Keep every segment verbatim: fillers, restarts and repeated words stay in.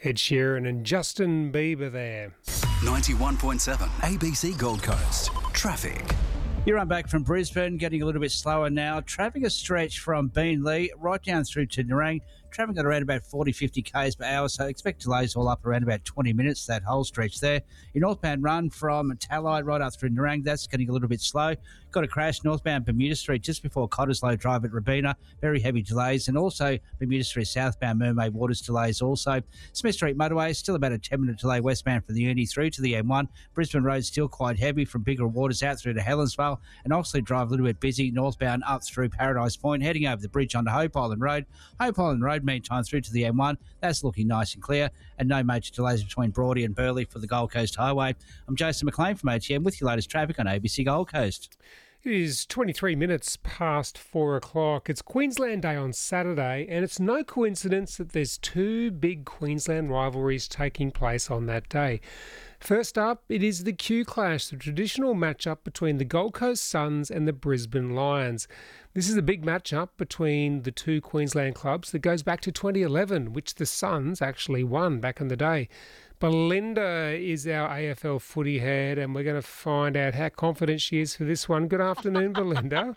Ed Sheeran and Justin Bieber there. ninety-one point seven A B C Gold Coast. Traffic. You're on back from Brisbane, getting a little bit slower now. Traffic a stretch from Beenleigh right down through to Nerang. Traffic at around about forty, fifty k's per hour, so expect delays all up around about twenty minutes, that whole stretch there. Your northbound run from Talai right up through Nerang, that's getting a little bit slow. Got a crash northbound Bermuda Street just before Cottesloe Drive at Robina, very heavy delays, and also Bermuda Street southbound Mermaid Waters delays also. Smith Street motorway, still about a ten minute delay westbound from the Uni through to the M one. Brisbane Road still quite heavy from Bigger Waters out through to Helensvale, and Oxley Drive a little bit busy northbound up through Paradise Point, heading over the bridge onto Hope Island Road. Hope Island Road, meantime, through to the M one. That's looking nice and clear, and no major delays between Broadie and Burleigh for the Gold Coast Highway. I'm Jason McLean from A T M with your latest traffic on A B C Gold Coast. It is twenty-three minutes past four o'clock. It's Queensland Day on Saturday, and it's no coincidence that there's two big Queensland rivalries taking place on that day. First up, it is the Q Clash, the traditional matchup between the Gold Coast Suns and the Brisbane Lions. This is a big matchup between the two Queensland clubs that goes back to twenty eleven, which the Suns actually won back in the day. Belinda is our A F L footy head, and we're going to find out how confident she is for this one. Good afternoon, Belinda.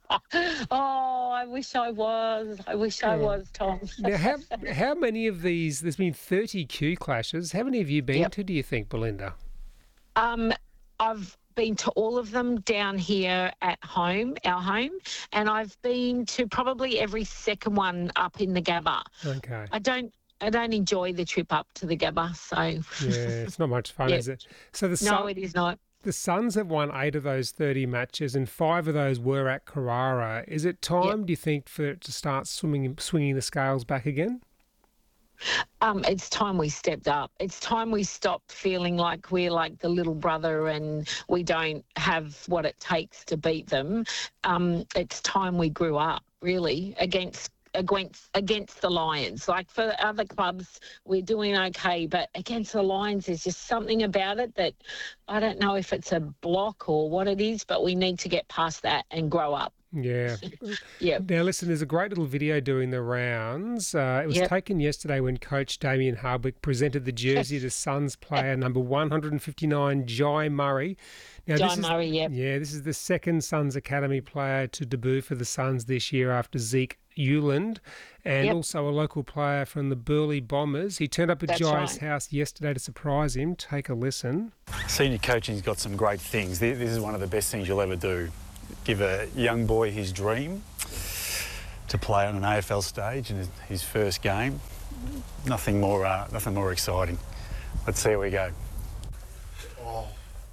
Oh, I wish I was. I wish I was, Tom. Now, how, how many of these, there's been thirty Q clashes. How many have you been Yep. to, do you think, Belinda? Um, I've been to all of them down here at home, our home, and I've been to probably every second one up in the Gabba. Okay. I don't I don't enjoy the trip up to the Gabba, so... Yeah, it's not much fun, Yeah. is it? So the No, Sun, it is not. the Suns have won eight of those thirty matches, and five of those were at Carrara. Is it time, do you think, for it to start swimming, swinging the scales back again? Um, it's time we stepped up. It's time we stopped feeling like we're like the little brother and we don't have what it takes to beat them. Um, it's time we grew up, really, against against against the Lions. Like for other clubs, we're doing okay, but against the Lions, there's just something about it that I don't know if it's a block or what it is, but we need to get past that and grow up. Yeah. Yeah. Now, listen, there's a great little video doing the rounds. Uh, it was Yep. taken yesterday when Coach Damien Hardwick presented the jersey to Suns player number one hundred fifty-nine, Jai Murray. Now, Jai this is, Murray, yep. Yeah, this is the second Suns Academy player to debut for the Suns this year after Zeke Euland, and Yep. also a local player from the Burleigh Bombers. He turned up at That's Jai's right. house yesterday to surprise him. Take a listen. Senior coaching's got some great things. This this is one of the best things you'll ever do. Give a young boy his dream to play on an A F L stage in his, his first game. Nothing more, uh, nothing more exciting. Let's see how we go. Oh.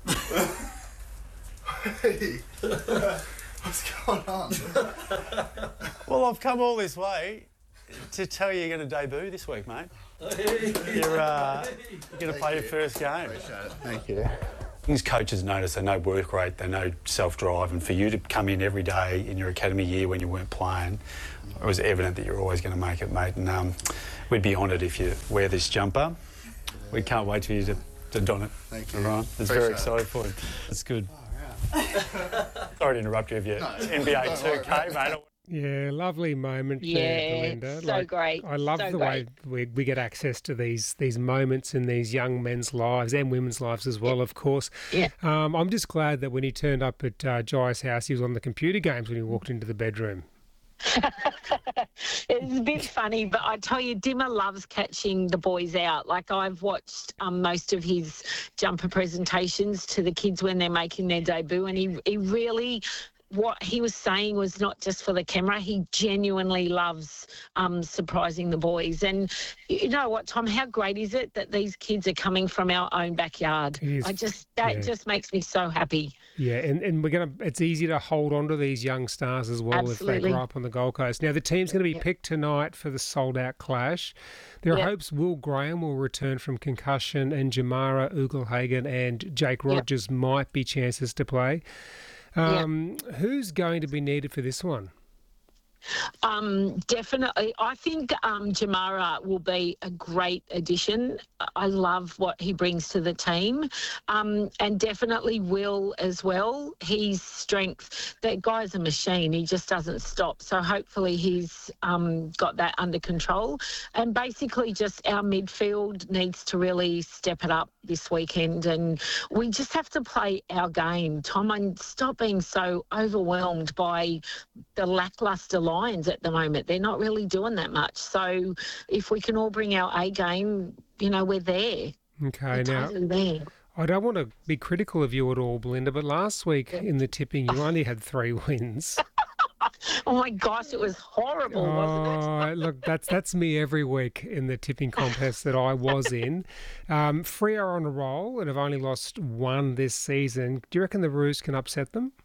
Hey. What's going on? Well, I've come all this way to tell you you're going to debut this week, mate. You're, uh, you're going to play your first game. Appreciate it. Thank you. Things coaches notice, they know work rate, they know self-drive, and for you to come in every day in your academy year when you weren't playing, it was evident that you're always going to make it, mate, and um, we'd be honoured if you wear this jumper. We can't wait for you to, to don it. Thank you. All right? It's Appreciate very it. excited for you. It's good. Oh, yeah. Sorry to interrupt you with your No, N B A don't two worry. K, mate. Yeah, lovely moment Yeah, there, Belinda. so great, I love so the way we, we get access to these these moments in these young men's lives and women's lives as well, of course. Yeah. Um, I'm just glad that when he turned up at uh, Jai's house, he was on the computer games when he walked into the bedroom. It's a bit funny, but I tell you, Dimmer loves catching the boys out. Like I've watched um, most of his jumper presentations to the kids when they're making their debut, and he he really. What he was saying was not just for the camera. He genuinely loves um, surprising the boys. And you know what, Tom, how great is it that these kids are coming from our own backyard? It is, I just, that yeah. just makes me so happy. Yeah, and, and we're gonna. It's easy to hold on to these young stars as well if Absolutely. they grow up on the Gold Coast. Now the team's going to be Yep. picked tonight for the sold-out clash. There are Yep. hopes Will Graham will return from concussion, and Jamara Ugelhagen and Jake Yep. Rogers might be chances to play. Um, Who's going to be needed for this one? Um, definitely. I think um, Jamara will be a great addition. I love what he brings to the team. Um, and definitely Will as well. His strength, that guy's a machine. He just doesn't stop. So hopefully he's um, got that under control. And basically just our midfield needs to really step it up this weekend. And we just have to play our game, Tom, and stop being so overwhelmed by the lacklustre Lions at the moment. They're not really doing that much. So if we can all bring our A game, you know, we're there. Okay, We're now totally there. I don't want to be critical of you at all, Belinda, but last week in the tipping you only had three wins. Oh my gosh, it was horrible, wasn't it? Oh, look, that's that's me every week in the tipping contest that I was in. Um, Freo are on a roll and have only lost one this season. Do you reckon the Roos can upset them?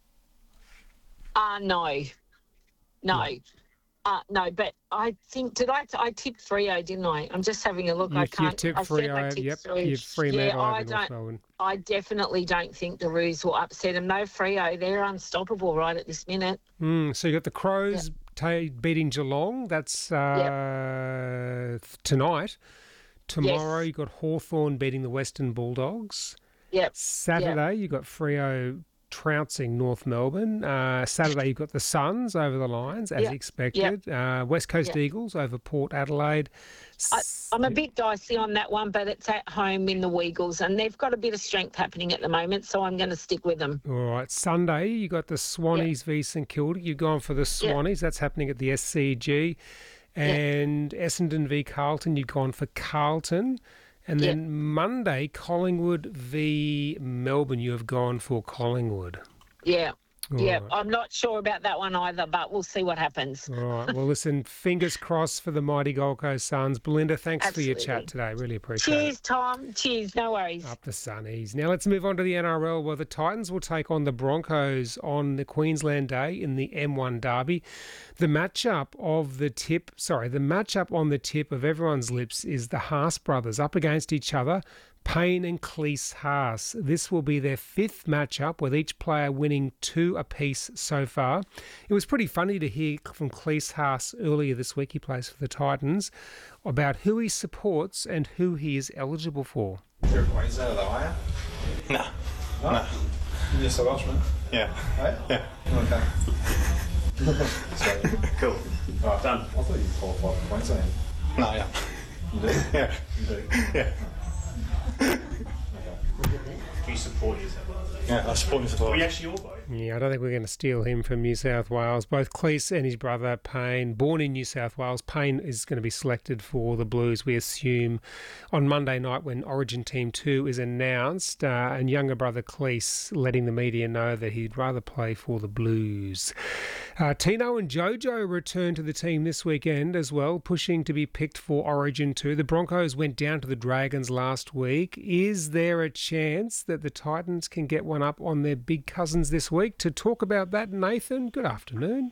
Uh, no. No. Uh, no, but I think, did I, I tipped Freo, didn't I? I'm just having a look. You, I you can't. tipped I said I Freo, tipped yep. three. You've Fremantle Yeah, I over North don't. Melbourne. I definitely don't think the Roos will upset them. No, Freo, they're unstoppable right at this minute. Mm, so you got the Crows ta beating Geelong. That's uh, tonight. Tomorrow Yes. you got Hawthorn beating the Western Bulldogs. Yep. Saturday you got Freo trouncing North Melbourne. Uh, Saturday you've got the Suns over the Lions, as Yep. expected. Uh, West Coast Yep. Eagles over Port Adelaide. I, I'm a bit dicey on that one, but it's at home in the Weagles, and they've got a bit of strength happening at the moment, so I'm going to stick with them. All right, Sunday you got the Swannies v St Kilda. You've gone for the Swannies. That's happening at the S C G. And Essendon v Carlton, you've gone for Carlton. And then Yep. Monday, Collingwood v Melbourne, you have gone for Collingwood. Yeah. All Yeah, right. I'm not sure about that one either, but we'll see what happens. All right. Well, listen, fingers crossed for the mighty Gold Coast Suns. Belinda, thanks for your chat Absolutely. today. Really appreciate it. Cheers, Tom. Cheers. No worries. Up the Sunnies. Now let's move on to the N R L, where the Titans will take on the Broncos on the Queensland Day in the M one Derby. The matchup of the tip, sorry, the matchup on the tip of everyone's lips is the Haas brothers up against each other, Payne and Cleese Haas. This will be their fifth matchup, with each player winning two apiece so far. It was pretty funny to hear from Cleese Haas earlier this week, he plays for the Titans, about who he supports and who he is eligible for. You're a Queenslander though, are you? No. No. No. You're just a Welshman. Yeah. Hey? Yeah. Okay. Sweet. Cool. Alright, Done. I thought you qualified for Queensland. No, yeah. You do? Yeah. You do? Yeah. Do you support New South Wales? Yeah, I support you Are we for actually all vote? Yeah, I don't think we're going to steal him from New South Wales. Both Cleese and his brother Payne, born in New South Wales. Payne is going to be selected for the Blues, we assume, on Monday night when Origin Team two is announced, uh, and younger brother Cleese letting the media know that he'd rather play for the Blues. Uh, Tino and Jojo return to the team this weekend as well, pushing to be picked for Origin two. The Broncos went down to the Dragons last week. Is there a chance that the Titans can get one up on their big cousins this week? To talk about that, Nathan, good afternoon.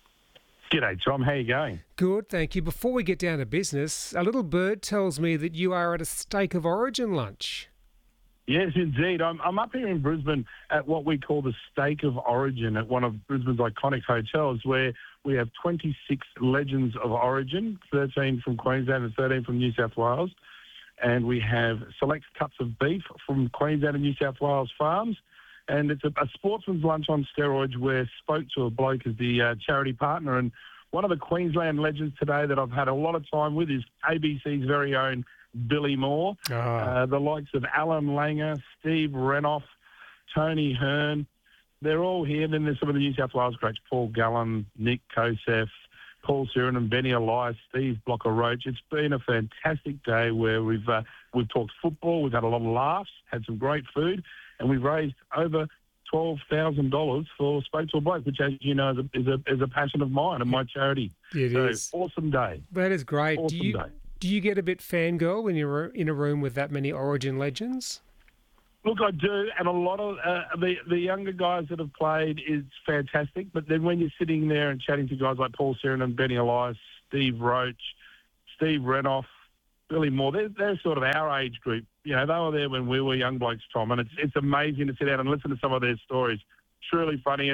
G'day, Tom. How you going? Good, thank you. Before we get down to business, a little bird tells me that you are at a Steak of Origin lunch. Yes, indeed. I'm, I'm up here in Brisbane at what we call the Steak of Origin at one of Brisbane's iconic hotels, where we have twenty-six legends of Origin, thirteen from Queensland and thirteen from New South Wales. And we have select cuts of beef from Queensland and New South Wales farms. And it's a, a sportsman's lunch on steroids, where spoke to a bloke as the uh, charity partner. And one of the Queensland legends today that I've had a lot of time with is A B C's very own Billy Moore. Ah. Uh, the likes of Alan Langer, Steve Renoff, Tony Hearn. They're all here. Then there's some of the New South Wales greats, Paul Gallen, Nick Kosef, Paul Siren and Benny Elias, Steve Blocker-Roach. It's been a fantastic day where we've uh, we've talked football, we've had a lot of laughs, had some great food, and we've raised over twelve thousand dollars for Spoke to a Bloke, which, as you know, is a, is a, is a passion of mine and my charity. It so, is. Awesome day. That is great. Awesome do you day. do you get a bit fangirl when you're in a room with that many Origin legends? Look, I do, and a lot of uh, the the younger guys that have played is fantastic. But then when you're sitting there and chatting to guys like Paul Siren and Benny Elias, Steve Roach, Steve Renoff, Billy Moore, they're, they're sort of our age group. You know, they were there when we were young blokes, Tom, and it's it's amazing to sit down and listen to some of their stories. Truly funny. And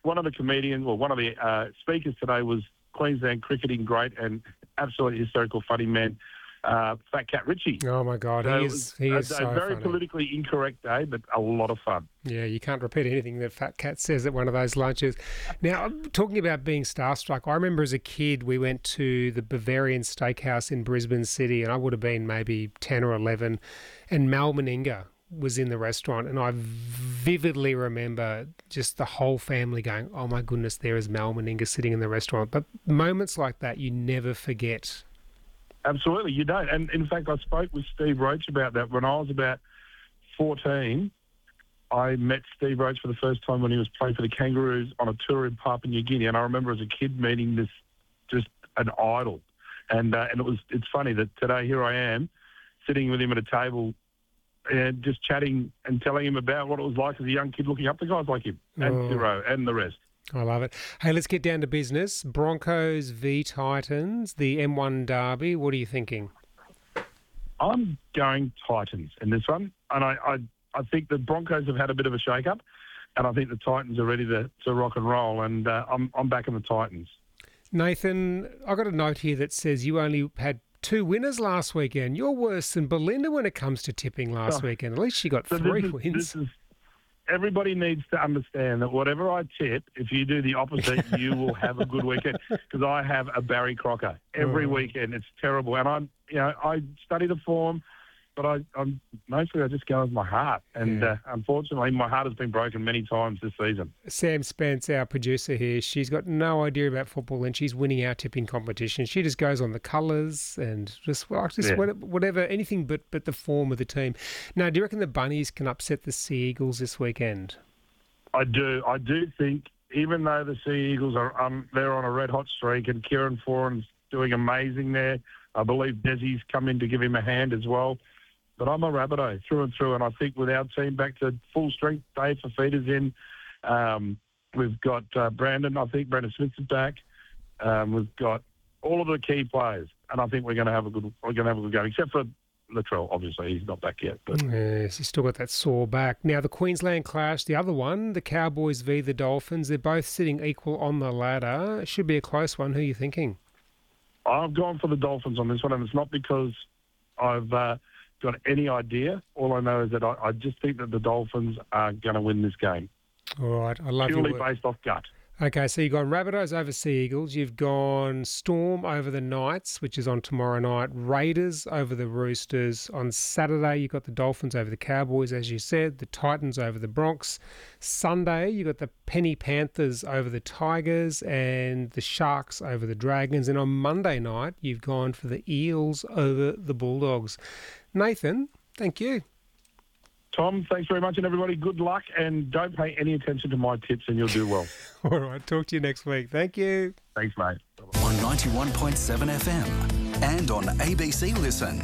one of the comedians, well, one of the uh, speakers today was Queensland cricketing great and absolutely hysterical funny man, uh, Fat Cat Richie. Oh my God, So he it is was he a, is a so very funny. politically incorrect day, but a lot of fun. Yeah, you can't repeat anything that Fat Cat says at one of those lunches. Now, talking about being starstruck, I remember as a kid we went to the Bavarian Steakhouse in Brisbane City, and I would have been maybe ten or eleven, and Mal Meninga was in the restaurant, and I vividly remember just the whole family going, oh my goodness, there is Mal Meninga sitting in the restaurant. But moments like that you never forget. Absolutely, you don't. And in fact, I spoke with Steve Roach about that when I was about fourteen. I met Steve Roach for the first time when he was playing for the Kangaroos on a tour in Papua New Guinea, and I remember as a kid meeting this just an idol. And uh, and it was it's funny that today here I am sitting with him at a table and just chatting and telling him about what it was like as a young kid looking up to guys like him and Oh. Zero and the rest. I love it. Hey, let's get down to business. Broncos v Titans, the M one derby. What are you thinking? I'm going Titans in this one, and I, I, I think the Broncos have had a bit of a shake-up, and I think the Titans are ready to, to rock and roll, and uh, I'm I'm backing the Titans. Nathan, I got a note here that says you only had two winners last weekend. You're worse than Belinda when it comes to tipping last Oh. weekend. At least she got So three this is, wins. This is, everybody needs to understand that whatever I tip, if you do the opposite, you will have a good weekend. Because I have a Barry Crocker every Oh. weekend. It's terrible, and I'm, you know, I study the form, but I, I'm mostly I just go with my heart, and Yeah. uh, unfortunately, my heart has been broken many times this season. Sam Spence, our producer here, she's got no idea about football and she's winning our tipping competition. She just goes on the colours and just, well, just Yeah. whatever, whatever, anything but, but the form of the team. Now, do you reckon the Bunnies can upset the Sea Eagles this weekend? I do. I do think, even though the Sea Eagles are um, they're on a red hot streak, and Kieran Foran's doing amazing there. I believe Desi's come in to give him a hand as well. But I'm a Rabbitoh through and through, and I think with our team back to full strength, Dave Fafita's in. Um, we've got uh, Brandon. I think Brandon Smith is back. Um, we've got all of the key players, and I think we're going to have a good we're going to have a good game, except for Latrell. Obviously, he's not back yet. But Yes, he's still got that sore back. Now, the Queensland clash, the other one, the Cowboys v the Dolphins, they're both sitting equal on the ladder. It should be a close one. Who are you thinking? I've gone for the Dolphins on this one, and it's not because I've uh, got any idea. All I know is that I, I just think that the Dolphins are going to win this game, All right, I love purely you. based off gut. Okay, so you've gone Rabbitohs over Sea Eagles. You've gone Storm over the Knights, which is on tomorrow night. Raiders over the Roosters. On Saturday, you've got the Dolphins over the Cowboys, as you said. The Titans over the Bronx. Sunday, you've got the Penny Panthers over the Tigers and the Sharks over the Dragons. And on Monday night, you've gone for the Eels over the Bulldogs. Nathan, thank you. Tom, thanks very much, and everybody, good luck, and don't pay any attention to my tips, and you'll do well. All right, talk to you next week. Thank you. Thanks, mate. On ninety-one point seven F M and on A B C Listen.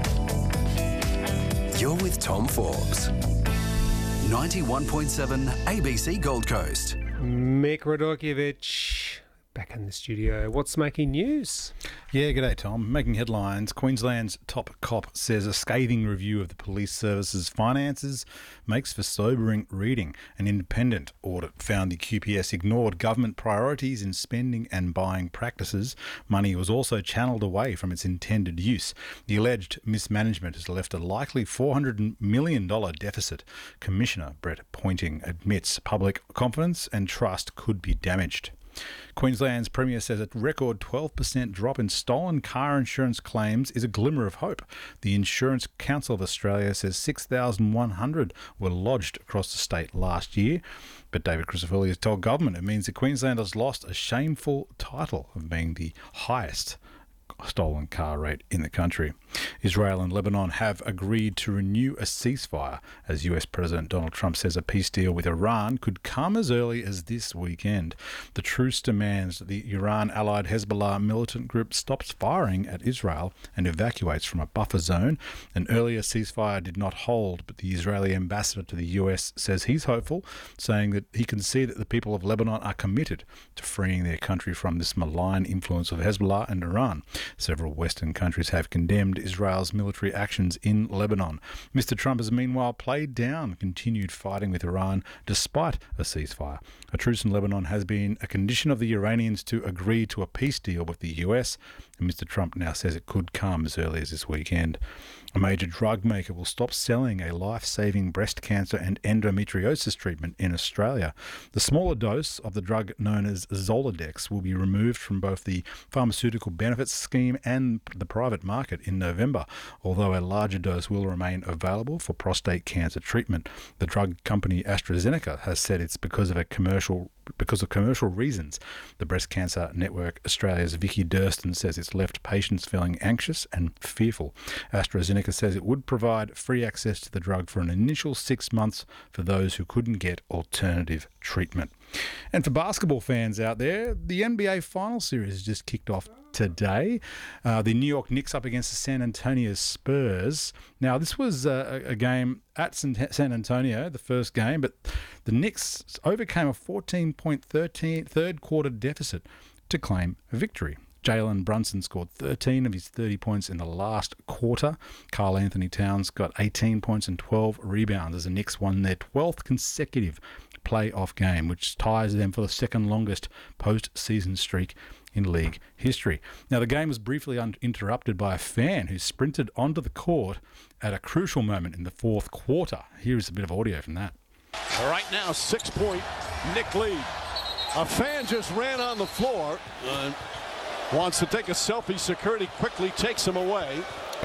You're with Tom Forbes. ninety-one point seven A B C Gold Coast. Mick Radokiewicz back in the studio. What's making news? Yeah, g'day, Tom. Making headlines. Queensland's top cop says a scathing review of the police service's finances makes for sobering reading. An independent audit found the Q P S ignored government priorities in spending and buying practices. Money was also channelled away from its intended use. The alleged mismanagement has left a likely four hundred million dollars deficit. Commissioner Brett Pointing admits public confidence and trust could be damaged. Queensland's Premier says a record twelve percent drop in stolen car insurance claims is a glimmer of hope. The Insurance Council of Australia says six thousand one hundred were lodged across the state last year. But David Crisafulli has told government it means that Queensland has lost a shameful title of being the highest stolen car rate in the country. Israel and Lebanon have agreed to renew a ceasefire as U S President Donald Trump says a peace deal with Iran could come as early as this weekend. The truce demands that the Iran-allied Hezbollah militant group stops firing at Israel and evacuates from a buffer zone. An earlier ceasefire did not hold, but the Israeli ambassador to the U S says he's hopeful, saying that he can see that the people of Lebanon are committed to freeing their country from this malign influence of Hezbollah and Iran. Several Western countries have condemned Israel's military actions in Lebanon. Mister Trump has meanwhile played down continued fighting with Iran despite a ceasefire. A truce in Lebanon has been a condition of the Iranians to agree to a peace deal with the U S, and Mister Trump now says it could come as early as this weekend. A major drug maker will stop selling a life-saving breast cancer and endometriosis treatment in Australia. The smaller dose of the drug known as Zoladex will be removed from both the pharmaceutical benefits scheme and the private market in November, although a larger dose will remain available for prostate cancer treatment. The drug company AstraZeneca has said it's because of a commercial because of commercial reasons. The Breast Cancer Network Australia's Vicky Durston says it's left patients feeling anxious and fearful. AstraZeneca says it would provide free access to the drug for an initial six months for those who couldn't get alternative treatment. And for basketball fans out there, the N B A Final Series has just kicked off today. Uh, the New York Knicks up against the San Antonio Spurs. Now, this was a, a game at San Antonio, the first game, but the Knicks overcame a fourteen-point third-quarter deficit to claim a victory. Jalen Brunson scored thirteen of his thirty points in the last quarter. Karl Anthony Towns got eighteen points and twelve rebounds as the Knicks won their twelfth consecutive playoff game, which ties them for the second longest postseason streak in league history. Now, the game was briefly un- interrupted by a fan who sprinted onto the court at a crucial moment in the fourth quarter. Here's a bit of audio from that. Right now, six-point Knick lead. A fan just ran on the floor. Uh, wants to take a selfie. Security quickly takes him away.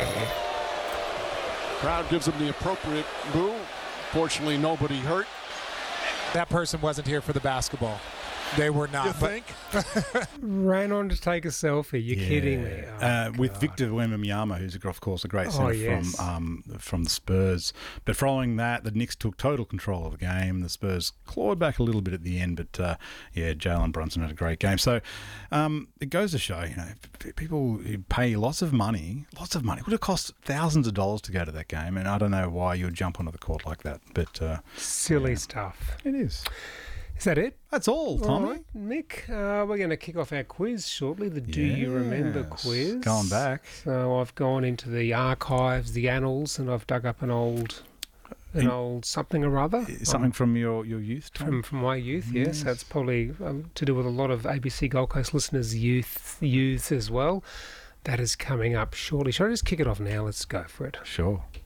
Crowd gives him the appropriate boo. Fortunately, nobody hurt. That person wasn't here for the basketball. They were not. You think? Ran on to take a selfie. You're Yeah. kidding me. Oh, uh, with Victor Wembanyama, who's, of course, a great Oh, centre yes. from um, from the Spurs. But following that, the Knicks took total control of the game. The Spurs clawed back a little bit at the end, but, uh, yeah, Jalen Brunson had a great game. So um, it goes to show, you know, p- people who pay lots of money, lots of money. It would have cost thousands of dollars to go to that game, and I don't know why you would jump onto the court like that. But uh, Silly yeah. stuff. It is. Is that it? That's all, Tommy. All right, Mick, uh, we're going to kick off our quiz shortly, the Do You Remember Yes. quiz. Going back. So I've gone into the archives, the annals, and I've dug up an old an In- old something or other. Something from your, your youth, Tom? From, from my youth, yes. Yes. That's probably um, to do with a lot of A B C Gold Coast listeners' youth, youths as well. That is coming up shortly. Shall I just kick it off now? Let's go for it. Sure.